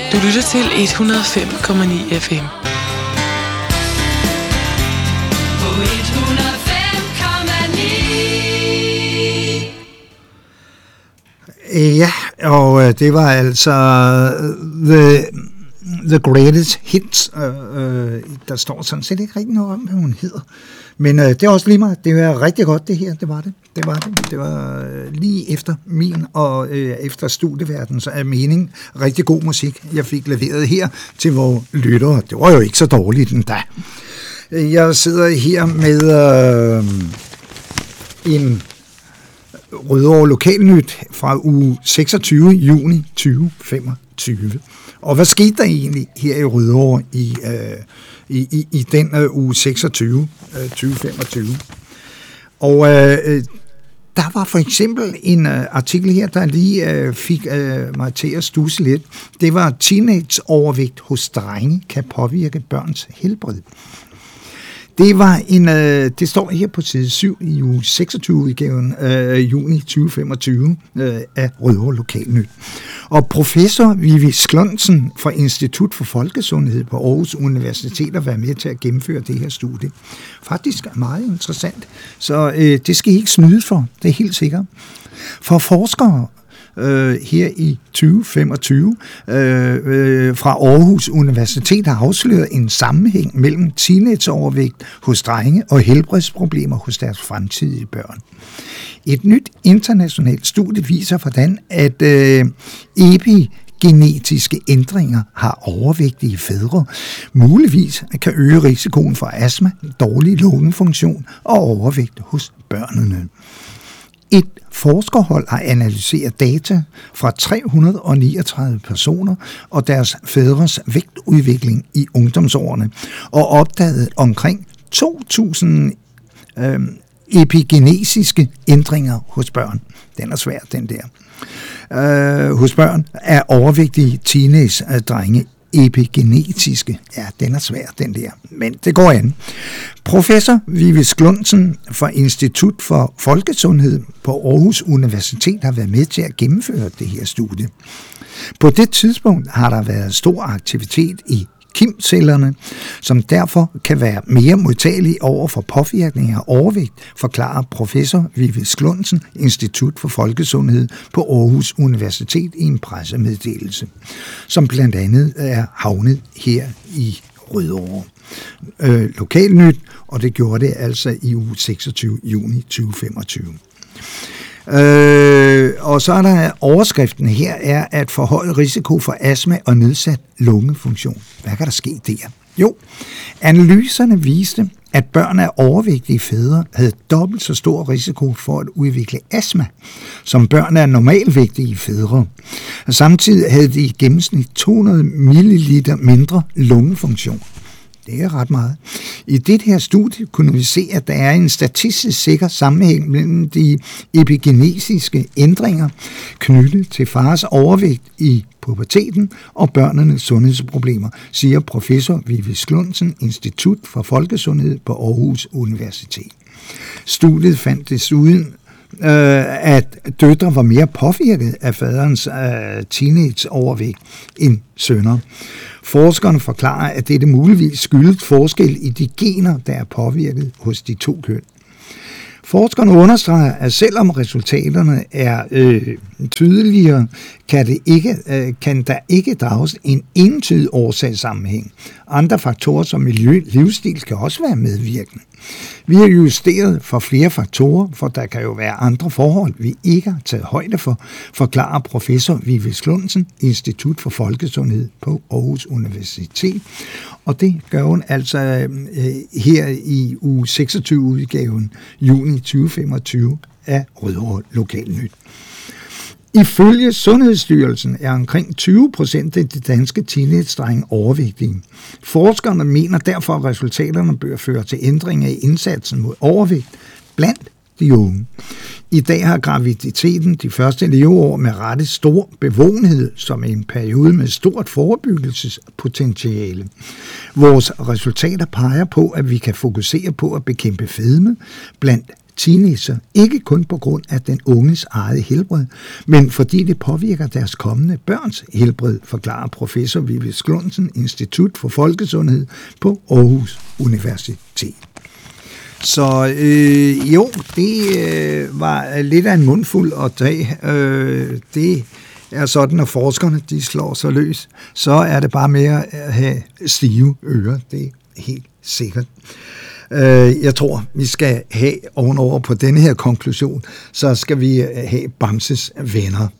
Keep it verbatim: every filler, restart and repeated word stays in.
Du lytter til et hundrede og fem komma ni F M. Ja, og det var altså The, the Greatest Hits. Uh, uh, der står sådan set ikke rigtig noget om, hvad hun hedder. Men uh, det er også lige meget. Det var rigtig godt, det her. Det var det. Det var det. Det var uh, lige efter min og uh, efter studieverdens uh, mening. Rigtig god musik, jeg fik leveret her til vores lyttere. Det var jo ikke så dårligt endda. Jeg sidder her med uh, en Rødovre Lokalnyt fra uge seksogtyvende juni tyve femogtyve. Og hvad skete der egentlig her i Rødovre i, øh, i, i, i den øh, uge seksogtyve tyve femogtyve? Og øh, der var for eksempel en øh, artikel her, der lige øh, fik øh, mig til at studse lidt. Det var teenageovervægt hos drenge kan påvirke børns helbred. Det var en, øh, det står her på side syv i uge seksogtyve-udgaven øh, juni tyve femogtyve øh, af Rødovre Lokalnyt. Og professor Vivi Sklonsen fra Institut for Folkesundhed på Aarhus Universitet har været med til at gennemføre det her studie. Faktisk er meget interessant, så øh, det skal I ikke snyde for, det er helt sikkert. For forskere Uh, her i tyve femogtyve uh, uh, fra Aarhus Universitet har afsløret en sammenhæng mellem teenageovervægt hos drenge og helbredsproblemer hos deres fremtidige børn. Et nyt internationalt studie viser, hvordan at uh, epigenetiske ændringer har overvægtige fædre muligvis kan øge risikoen for astma, dårlig lungefunktion og overvægt hos børnene. Et forskerhold har analyseret data fra tre hundrede og niogtredive personer og deres fædres vægtudvikling i ungdomsårene og opdaget omkring to tusind øh, epigenetiske ændringer hos børn. Den er svær, den der. Øh, hos børn er overvægtige teenage-drenge epigenetiske. Ja, den er svær, den der. Men det går an. Professor Vivi Sklonsen fra Institut for Folkesundhed på Aarhus Universitet har været med til at gennemføre det her studie. På det tidspunkt har der været stor aktivitet i kimcellerne, som derfor kan være mere modtagelige over for påvirkning af overvægt, forklarer professor Vivi Sklonsen, Institut for Folkesundhed på Aarhus Universitet i en pressemeddelelse, som blandt andet er havnet her i Rødovre øh, Lokalnyt, og det gjorde det altså i uge seksogtyve juni tyve femogtyve. Øh, og så er der overskriften her er at forhøje risiko for astma og nedsat lungefunktion. Hvad kan der ske der? Jo, analyserne viste, at børn af overvægtige fædre havde dobbelt så stor risiko for at udvikle astma, som børn af normalvægtige fædre. Samtidig havde de i gennemsnit to hundrede milliliter mindre lungefunktion. Det er ret meget. I det her studie kunne vi se, at der er en statistisk sikker sammenhæng mellem de epigenetiske ændringer knyttet til fars overvægt i puberteten og børnenes sundhedsproblemer, siger professor Vivi Sklonsen, Institut for Folkesundhed på Aarhus Universitet. Studiet fandt desuden, at døtre var mere påvirket af faderens teenageovervægt end sønner. Forskerne forklarer, at dette muligvis skyldes forskel i de gener, der er påvirket hos de to køn. Forskerne understreger, at selvom resultaterne er øh, tydeligere, kan, det ikke, øh, kan der ikke drages en entydig årsagssammenhæng. Andre faktorer som miljø, livsstil kan også være medvirkende. Vi har justeret for flere faktorer, for der kan jo være andre forhold, vi ikke har taget højde for, forklarer professor Vivi Sklonsen, Institut for Folkesundhed på Aarhus Universitet. Og det gør hun altså øh, her i uge seksogtyve-udgaven juni tyve femogtyve af Rødovre Lokalnyt. Ifølge Sundhedsstyrelsen er omkring tyve procent af de danske teenage-drenge overvægtige. Forskerne mener derfor, at resultaterne bør føre til ændringer i indsatsen mod overvægt blandt de unge. I dag har graviditeten de første leveår med rette stor bevågenhed som en periode med stort forebyggelsespotentiale. Vores resultater peger på, at vi kan fokusere på at bekæmpe fedme blandt teenager, ikke kun på grund af den unges eget helbred, men fordi det påvirker deres kommende børns helbred, forklarer professor Vivi Sklundsen, Institut for Folkesundhed på Aarhus Universitet. Så øh, jo, det øh, var lidt af en mundfuld at tage. Øh, det er sådan, når forskerne de slår sig løs, så er det bare mere at have stive ører. Det er helt sikkert. Øh, jeg tror, vi skal have ovenover på denne her konklusion, så skal vi have Bamses venner.